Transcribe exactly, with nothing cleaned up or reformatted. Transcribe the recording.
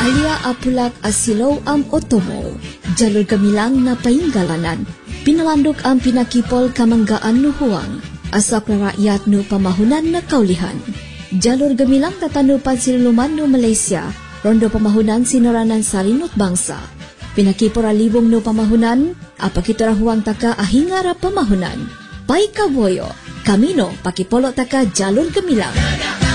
Alia apulak asilaw am otomo, jalur gamilang na painggalanan, pinalandok ang pinakipol kamanggaan no huwang, asak na rakyat no pamahunan na kaulihan. Jalur gamilang tatanupan siluman no Malaysia, rondo pamahunan sinoranan salinot bangsa. Pinakipora libong no pamahunan, apakitora huwang taka ahingara pamahunan. Pai kaboyo, kamino pakipolo taka jalur gamilang.